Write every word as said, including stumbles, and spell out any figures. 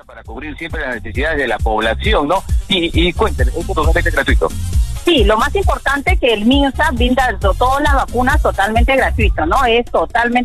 Para cubrir siempre las necesidades de la población, ¿no? Y, y cuéntenme, ¿esto es totalmente gratuito? Sí, lo más importante es que el MINSA brinda todas las vacunas totalmente gratuito, ¿no? Es totalmente